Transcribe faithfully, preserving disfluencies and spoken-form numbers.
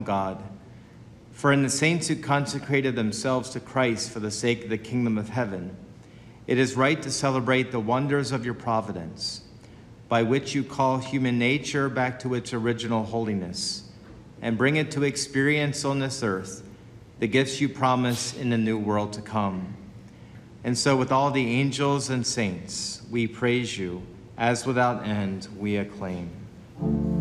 God. For in the saints who consecrated themselves to Christ for the sake of the kingdom of heaven, it is right to celebrate the wonders of your providence, by which you call human nature back to its original holiness and bring it to experience on this earth the gifts you promise in the new world to come. And so with all the angels and saints, we praise you, as without end we acclaim.